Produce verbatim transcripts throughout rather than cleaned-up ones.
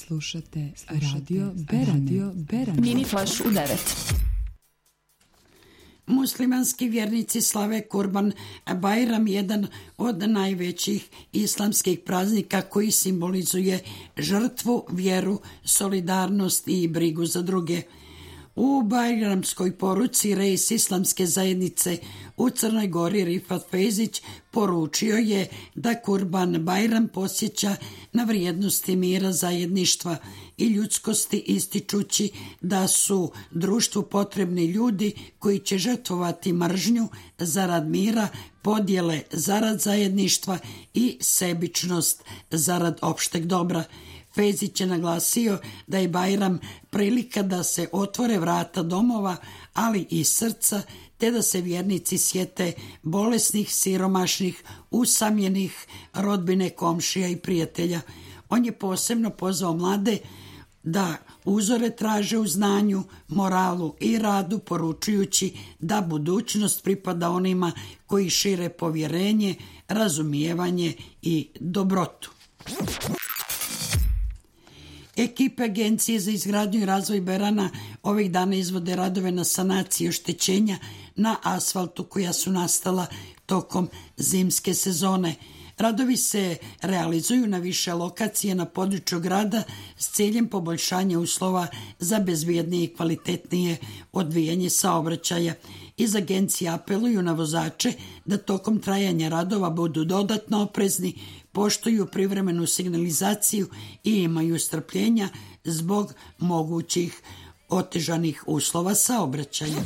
Slušate, Slušate Radio Berane. Radio Berane. Mini Flash u devet. Muslimanski vjernici slave Kurban Bajram, jedan od najvećih islamskih praznika koji simbolizuje žrtvu, vjeru, solidarnost i brigu za druge. U bajramskoj poruci reis islamske zajednice u Crnoj Gori Rifat Fejzić poručio je da Kurban Bajram podsjeća na vrijednosti mira, zajedništva i ljudskosti, ističući da su društvu potrebni ljudi koji će žrtvovati mržnju zarad mira, podjele zarad zajedništva i sebičnost zarad opšteg dobra. Fejzić je naglasio da je Bajram prilika da se otvore vrata domova, ali i srca, te da se vjernici sjete bolesnih, siromašnih, usamljenih, rodbine, komšija i prijatelja. On je posebno pozvao mlade da uzore traže u znanju, moralu i radu, poručujući da budućnost pripada onima koji šire povjerenje, razumijevanje i dobrotu. Ekipe Agencije za izgradnju i razvoj Berana ovih dana izvode radove na sanaciji oštećenja na asfaltu koja su nastala tokom zimske sezone. Radovi se realizuju na više lokacije na području grada s ciljem poboljšanja uslova za bezbjednije i kvalitetnije odvijanje saobraćaja. Iz agencije apeluju na vozače da tokom trajanja radova budu dodatno oprezni, poštuju privremenu signalizaciju i imaju strpljenja zbog mogućih otežanih uslova saobraćaja.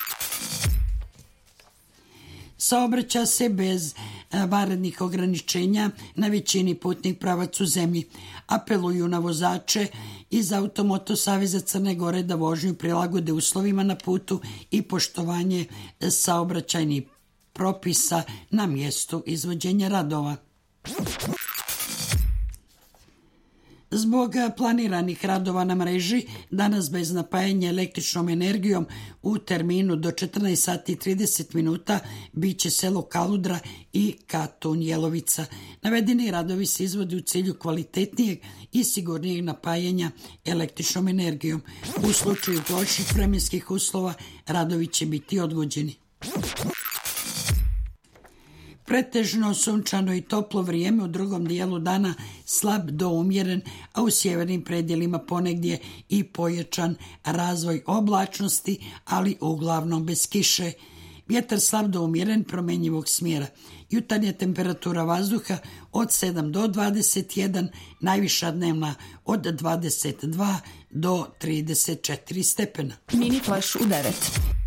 Saobraća se bez vanrednih ograničenja na većini putnih pravaca u zemlji. Apeluju na vozače iz Automoto saveza Crne Gore da vožnju prilagode uslovima na putu i poštovanje saobraćajnih propisa na mjestu izvođenja radova. Zbog planiranih radova na mreži, danas bez napajanja električnom energijom u terminu do četrnaest sati i trideset minuta bit će selo Kaludra i Katun Jelovica. Navedeni radovi se izvode u cilju kvalitetnijeg i sigurnijeg napajanja električnom energijom. U slučaju loših vremenskih uslova radovi će biti odgođeni. Pretežno sunčano i toplo vrijeme, u drugom dijelu dana slab do umjeren, a u sjevernim predjelima ponegdje i pojačan razvoj oblačnosti, ali uglavnom bez kiše. Vjetar slab do umjeren, promjenjivog smjera. Jutarnja temperatura vazduha od sedam do dvadeset jedan, najviša dnevna od dvadeset dva do trideset četiri stepena. Mini Flash u devet.